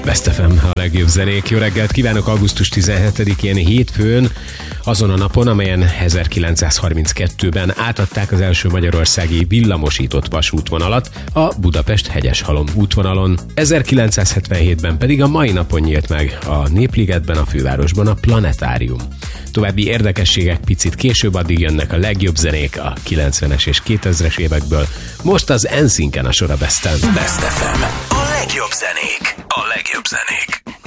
Best FM, a legjobb zenék. Jó reggelt kívánok, augusztus 17-én hétfőn, azon a napon, amelyen 1932-ben átadták az első magyarországi villamosított vasútvonalat a Budapest-Hegyeshalom útvonalon. 1977-ben pedig a mai napon nyílt meg a Népligetben, a fővárosban a Planetárium. További érdekességek picit később, addig jönnek a legjobb zenék a 90-es és 2000-es évekből. Most az NSYNC-en a sor a Besten. Best FM. A legjobb zenék. A legjobb zenék.